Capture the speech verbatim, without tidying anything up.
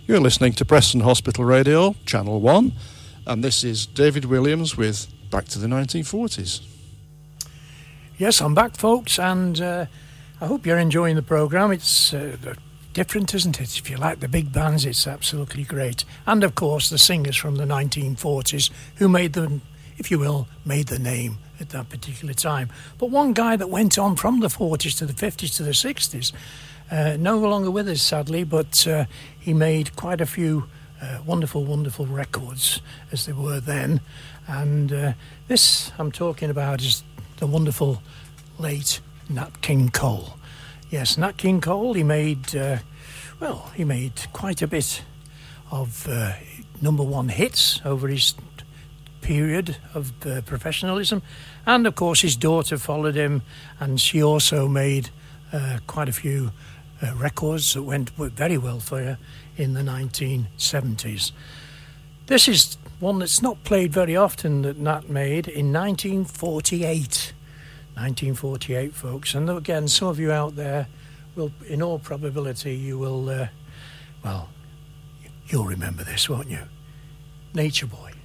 You're listening to Preston Hospital Radio, Channel one, and this is David Williams with Back to the nineteen forties. Yes, I'm back, folks, and uh, I hope you're enjoying the programme. It's uh, different, isn't it? If you like the big bands, it's absolutely great. And, of course, the singers from the nineteen forties who made them, if you will, made the name at that particular time. But one guy that went on from the forties to the fifties to the sixties, uh, no longer with us, sadly, but uh, he made quite a few uh, wonderful, wonderful records, as they were then. And uh, this I'm talking about is the wonderful late Nat King Cole. Yes, Nat King Cole, he made, uh, well, he made quite a bit of uh, number one hits over his period of uh, professionalism. And, of course, his daughter followed him, and she also made uh, quite a few uh, records that went very well for her in the nineteen seventies. This is one that's not played very often that Nat made in nineteen forty-eight. nineteen forty-eight, folks. And again, some of you out there will, in all probability, you will, uh, well, you'll remember this, won't you? Nature Boy.